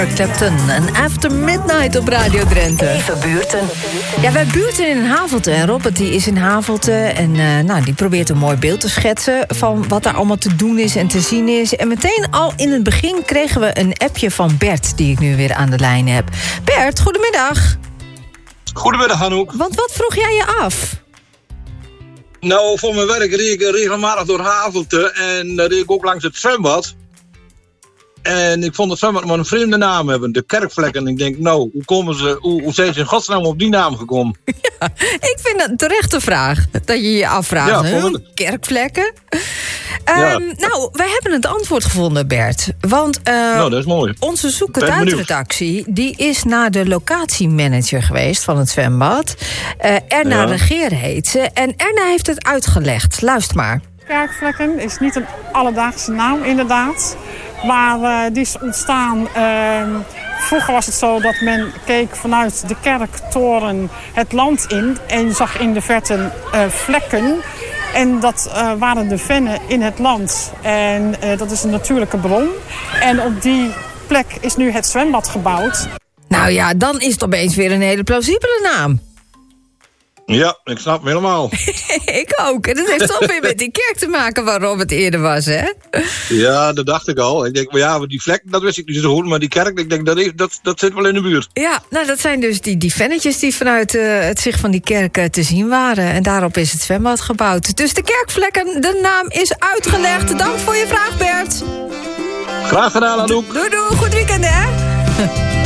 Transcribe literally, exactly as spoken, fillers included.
Eric Clapton. En After Midnight op Radio Drenthe. Even buurten. Ja, wij buurten in Havelte. En Robert die is in Havelte. En uh, nou, die probeert een mooi beeld te schetsen van wat daar allemaal te doen is en te zien is. En meteen al in het begin kregen we een appje van Bert, die ik nu weer aan de lijn heb. Bert, goedemiddag. Goedemiddag, Hanouk. Want wat vroeg jij je af? Nou, voor mijn werk reed ik regelmatig door Havelte en uh, reed ik ook langs het zwembad. En ik vond het zwembad maar een vreemde naam hebben, de Kerkvlekken. Ik denk, nou, hoe, komen ze, hoe, hoe zijn ze in godsnaam op die naam gekomen? Ja, ik vind dat een terechte vraag, dat je je afvraagt. Ja, hè? vond... Kerkvlekken? Ja. Um, nou, wij hebben het antwoord gevonden, Bert. Want uh, nou, dat is mooi. onze Zoek het Uit-redactie die is naar de locatiemanager geweest van het zwembad. Uh, Erna Ja. Regeer heet ze. En Erna heeft het uitgelegd. Luister maar. Kerkvlekken is niet een alledaagse naam, inderdaad. Maar uh, die is ontstaan... Uh, vroeger was het zo dat men keek vanuit de kerktoren het land in en je zag in de verte uh, vlekken. En dat uh, waren de vennen in het land. En uh, dat is een natuurlijke bron. En op die plek is nu het zwembad gebouwd. Nou ja, dan is het opeens weer een hele plausibele naam. Ja, ik snap hem helemaal. Ik ook. En dat heeft toch weer met die kerk te maken waar Robert eerder was, hè? Ja, dat dacht ik al. Ik denk, maar ja, die vlek, dat wist ik niet zo goed. Maar die kerk, ik denk, dat, is, dat, dat zit wel in de buurt. Ja, nou dat zijn dus die, die vennetjes die vanuit uh, het zicht van die kerk uh, te zien waren. En daarop is het zwembad gebouwd. Dus de Kerkvlekken, de naam is uitgelegd. Dank voor je vraag, Bert. Graag gedaan, Anouk. Doei, doei. Goed weekend, hè?